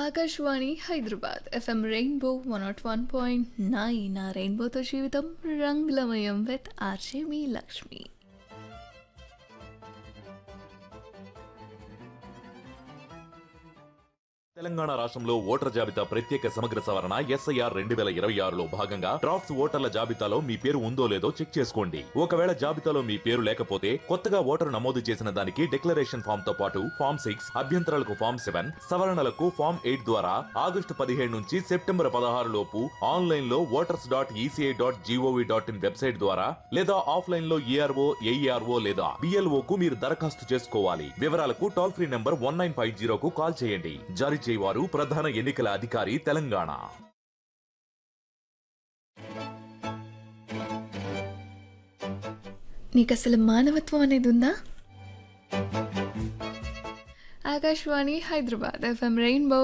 Akashvani Hyderabad FM rainbow 101.9 రెయిన్బోతో జీవితం రంగులమయం విత్ ఆర్జే మీ లక్ష్మి. తెలంగాణ రాష్ట్రంలో ఓటర్ల జాబితా ప్రత్యేక సమగ్ర సవరణ ఎస్ఐఆర్ 2026లో భాగంగా డ్రాఫ్ట్స్ ఓటర్ల జాబితాలో మీ పేరు ఉందో లేదో చెక్ చేసుకోండి. ఒకవేళ జాబితాలో మీ పేరు లేకపోతే కొత్తగా ఓటరు నమోదు చేసిన దానికి డిక్లరేషన్ ఫామ్ తో పాటు ఫామ్ 6, అభ్యంతరాలకు ఫామ్ 7, సవరణలకు ఫామ్ 8 ద్వారా ఆగస్టు 17 నుంచి సెప్టెంబర్ 16 లోపు ఆన్లైన్ లో voters.eci.gov.in వెబ్సైట్ ద్వారా లేదా ఆఫ్లైన్ లో ఈఆర్ఓ, ఏఈఆర్ఓ లేదా బిఎల్ఓ కు మీరు దరఖాస్తు చేసుకోవాలి. వివరాలకు టోల్ ఫ్రీ నంబర్ 1950 కు కాల్ చేయండి. జారీ చేయవారు ప్రధాన ఎన్నికల అధికారి తెలంగాణ. నీకు అసలు మానవత్వం అనేది ఉందా? ఆకాశవాణి హైదరాబాద్ ఎఫ్ఎం రెయిన్బో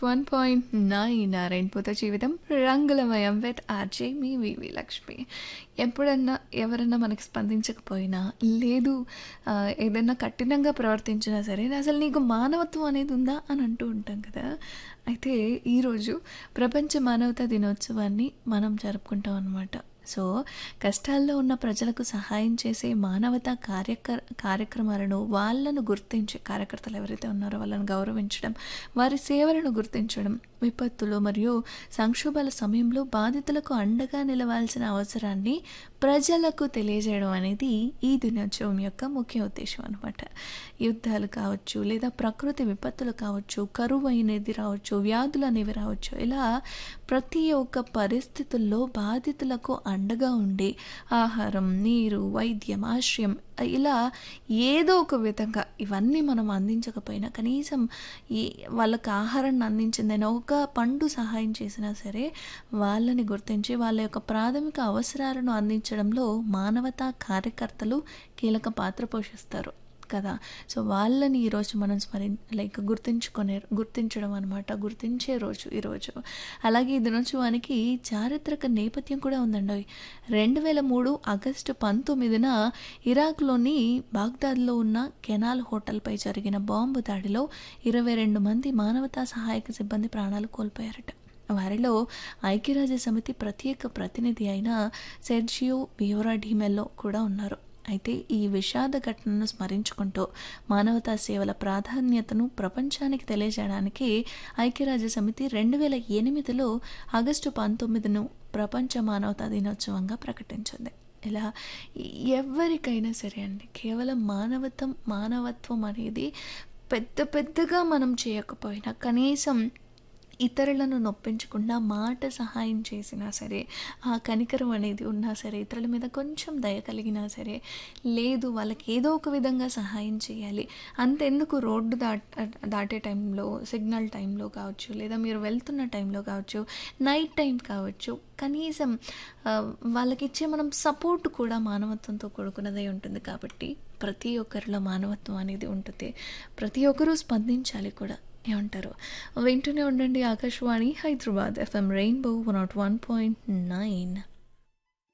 101.9 రెయిన్బోతో జీవితం రంగులమయం విత్ ఆర్జే మీ వివి లక్ష్మి. ఎప్పుడన్నా ఎవరన్నా మనకి స్పందించకపోయినా లేదు ఏదన్నా కఠినంగా ప్రవర్తించినా సరే అసలు నీకు మానవత్వం అనేది ఉందా అని అంటూ ఉంటాం కదా. అయితే ఈరోజు ప్రపంచ మానవతా దినోత్సవాన్ని మనం జరుపుకుంటాం అన్నమాట. సో కష్టాల్లో ఉన్న ప్రజలకు సహాయం చేసే మానవతా కార్యక్రమాలను వాళ్ళను గుర్తించే కార్యకర్తలు ఎవరైతే ఉన్నారో వాళ్ళని గౌరవించడం, వారి సేవలను గుర్తించడం, విపత్తులు మరియు సంక్షోభాల సమయంలో బాధితులకు అండగా నిలవాల్సిన అవసరాన్ని ప్రజలకు తెలియజేయడం అనేది ఈ దినోత్సవం యొక్క ముఖ్య ఉద్దేశం అనమాట. యుద్ధాలు కావచ్చు, లేదా ప్రకృతి విపత్తులు కావచ్చు, కరువు అనేది రావచ్చు, వ్యాధులు అనేవి రావచ్చు, ఇలా ప్రతి ఒక్క పరిస్థితుల్లో బాధితులకు అండగా ఉండి ఆహారం, నీరు, వైద్యం, ఆశ్రయం ఇలా ఏదో ఒక విధంగా ఇవన్నీ మనం అందించకపోయినా కనీసం వాళ్ళకి ఆహారాన్ని అందించిందైనా ఒక పండు సహాయం చేసినా సరే వాళ్ళని గుర్తించి వాళ్ళ యొక్క ప్రాథమిక అవసరాలను అందించడంలో మానవతా కార్యకర్తలు కీలక పాత్ర పోషిస్తారు కదా. సో వాళ్ళని ఈరోజు మనం గుర్తించడం అనమాట, గుర్తించే రోజు ఈరోజు. అలాగే ఈ దినోత్సవానికి చారిత్రక నేపథ్యం కూడా ఉందండి. 2003 ఆగస్టు 19న ఇరాక్లోని బాగ్దాద్లో ఉన్న కెనాల్ హోటల్పై జరిగిన బాంబు దాడిలో 22 మంది మానవతా సహాయక సిబ్బంది ప్రాణాలు కోల్పోయారట. వారిలో ఐక్యరాజ్య సమితి ప్రత్యేక ప్రతినిధి అయిన సెర్జియో బియోరా డిమెల్లో కూడా ఉన్నారు. అయితే ఈ విషాద ఘటనను స్మరించుకుంటూ మానవతా సేవల ప్రాధాన్యతను ప్రపంచానికి తెలియజేయడానికి ఐక్యరాజ్య సమితి 2008లో ఆగస్టు 19ను ప్రపంచ మానవతా దినోత్సవంగా ప్రకటించింది. ఇలా ఎవరికైనా సరే అండి, కేవలం మానవత్వం అనేది పెద్దగా మనం చేయకపోయినా కనీసం ఇతరులను నొప్పించకుండా మాట సహాయం చేసినా సరే, ఆ కనికరం అనేది ఉన్నా సరే, ఇతరుల మీద కొంచెం దయ కలిగినా సరే, లేదు వాళ్ళకి ఏదో ఒక విధంగా సహాయం చేయాలి. అంతెందుకు రోడ్డు దాటే టైంలో, సిగ్నల్ టైంలో కావచ్చు, లేదా మీరు వెళ్తున్న టైంలో కావచ్చు, నైట్ టైం కావచ్చు, కనీసం వాళ్ళకి ఇచ్చే మనం సపోర్ట్ కూడా మానవత్వంతో కూడుకున్నదై ఉంటుంది. కాబట్టి ప్రతి ఒక్కరిలో మానవత్వం అనేది ఉంటుంది. ప్రతి ఒక్కరూ స్పందించాలి కూడా. ఏమంటారు? వింటూనే ఉండండి ఆకాశవాణి హైదరాబాద్ ఎఫ్ఎం రెయిన్బో 101.9.